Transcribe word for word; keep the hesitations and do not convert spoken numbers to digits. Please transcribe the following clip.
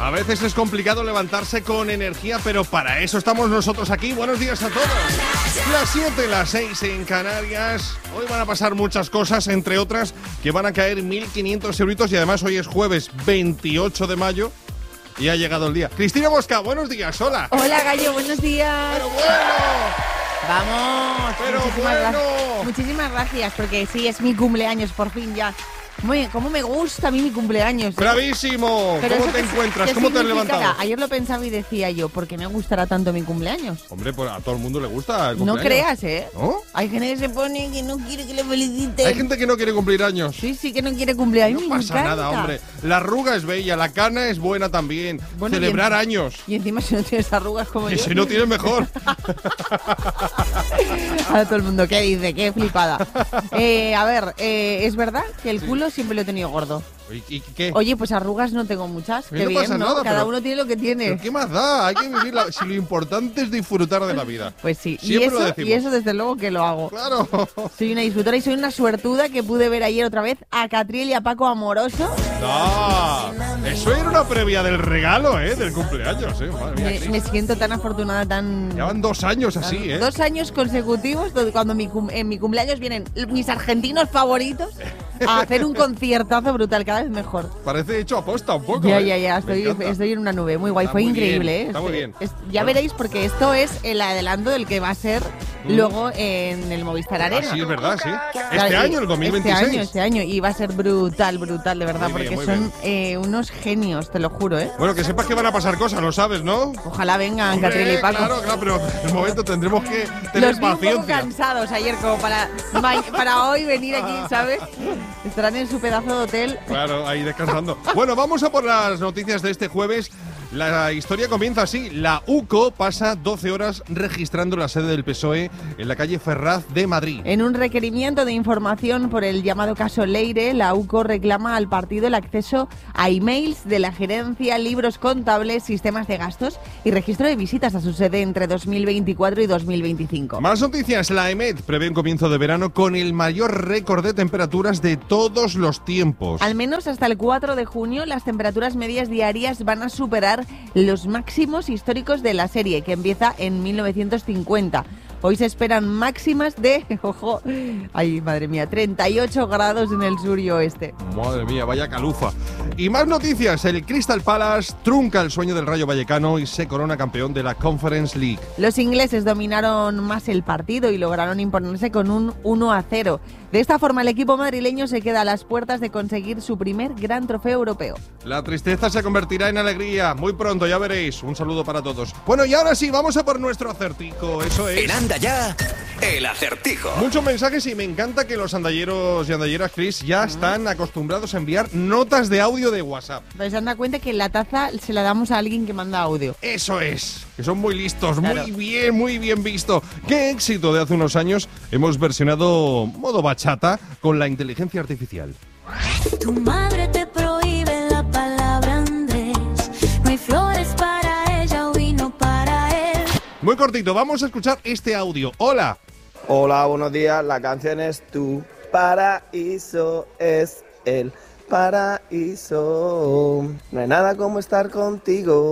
A veces es complicado levantarse con energía, pero para eso estamos nosotros aquí. Buenos días a todos. Las siete, las seis en Canarias. Hoy van a pasar muchas cosas, entre otras que van a caer mil quinientos euritos y además hoy es jueves veintiocho de mayo y ha llegado el día. Cristina Mosca, buenos días, hola. Hola, Gallo, buenos días. Pero bueno. Vamos. Pero muchísimas bueno. Gracias. Muchísimas gracias, porque sí, es mi cumpleaños, por fin ya. Muy bien, cómo me gusta a mí mi cumpleaños. ¿eh? ¡Bravísimo! Pero ¿Cómo te qué, encuentras? ¿qué ¿Cómo te has significará? levantado? Ayer lo pensaba y decía yo, ¿por qué me gustará tanto mi cumpleaños? Hombre, pues a todo el mundo le gusta el No cumpleaños. creas, ¿eh? ¿No? Hay gente que se pone que no quiere que le feliciten. Hay gente que no quiere cumplir años. Sí, sí, que no quiere cumplir. A mí No me pasa encanta. nada, hombre. La arruga es bella, la cana es buena también. Bueno, Celebrar y en- años. Y encima si no tienes arrugas como Y yo. si no tienes mejor. A todo el mundo, ¿qué dice? Qué flipada. Eh, a ver, eh, ¿es verdad que el culo siempre lo he tenido gordo? ¿Y, y qué? Oye, pues arrugas no tengo muchas. Que Qué no bien, pasa ¿no? nada, Cada pero- uno tiene lo que tiene. ¿Pero qué más da? Hay que vivir la... Si lo importante es disfrutar de la vida. Pues sí, y Siempre lo eso, decimos. y eso desde luego que lo hago. Claro. Soy una disfrutora y soy una suertuda que pude ver ayer otra vez a Catriel y a Paco Amoroso. No, eso era una previa del regalo, ¿eh? Del cumpleaños, ¿eh? Madre mía, Me, Cris. me siento tan afortunada, tan... Llevan dos años así, ¿eh? Dos años consecutivos donde cuando mi cum- en mi cumpleaños vienen mis argentinos favoritos a hacer un conciertazo brutal, cada vez mejor. Parece hecho aposta un poco. Ya, ¿eh? ya, ya, Me estoy, encanta. estoy en una nube, muy guay, Está fue muy increíble, bien, ¿eh? está muy bien. Es- ya Bueno. veréis porque esto es el adelanto del que va a ser Mm. luego en el Movistar Arena. Ah, sí, es verdad, sí. Este Claro, y- año, el dos mil veintiséis. Este año, este año, y va a ser brutal, brutal, de verdad, Muy bien, porque muy son eh, unos genios, te lo juro, ¿eh? Bueno, que sepas que van a pasar cosas, lo sabes, ¿no? Ojalá vengan Hombre, Catriel y Paco. Claro, claro, pero en el momento tendremos que tener Los vi un poco paciencia. cansados ayer como para, ma- para hoy venir aquí, ¿sabes? Estarán en su pedazo de hotel. Claro, ahí descansando. Bueno, vamos a por las noticias de este jueves. La historia comienza así. La U C O pasa doce horas registrando la sede del P S O E en la calle Ferraz de Madrid. En un requerimiento de información por el llamado caso Leire, la U C O reclama al partido el acceso a emails de la gerencia, libros contables, sistemas de gastos y registro de visitas a su sede entre dos mil veinticuatro y dos mil veinticinco. Más noticias. La EMET prevé un comienzo de verano con el mayor récord de temperaturas de todos los tiempos. Al menos hasta el cuatro de junio, las temperaturas medias diarias van a superar los máximos históricos de la serie, que empieza en mil novecientos cincuenta. Hoy se esperan máximas de, ojo, ay, madre mía, treinta y ocho grados en el sur y oeste. Madre mía, vaya calufa. Y más noticias. El Crystal Palace trunca el sueño del Rayo Vallecano y se corona campeón de la Conference League. Los ingleses dominaron más el partido y lograron imponerse con un uno a cero. De esta forma, el equipo madrileño se queda a las puertas de conseguir su primer gran trofeo europeo. La tristeza se convertirá en alegría. Muy pronto, ya veréis. Un saludo para todos. Bueno, y ahora sí, vamos a por nuestro acertijo. Eso es. En Anda Ya, el acertijo. Muchos mensajes y me encanta que los andalleros y andalleras, Chris, ya están acostumbrados a enviar notas de audio de WhatsApp. Pero se han dado cuenta que la taza se la damos a alguien que manda audio. Eso es, que son muy listos, Claro. muy bien, muy bien visto. Qué éxito de hace unos años hemos versionado modo bachata con la inteligencia artificial. Tu madre te prohíbe la palabra Andrés. No hay flores para ella o vino para él. Muy cortito, vamos a escuchar este audio. Hola. Hola, buenos días. La canción es Tu paraíso, es el paraíso. No hay nada como estar contigo.